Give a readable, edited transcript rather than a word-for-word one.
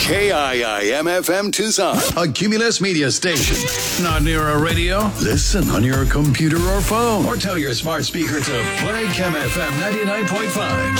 KIIM-FM Tucson, a Cumulus media station. Not near a radio? Listen on your computer or phone. Or tell your smart speaker to play KIM FM 99.5.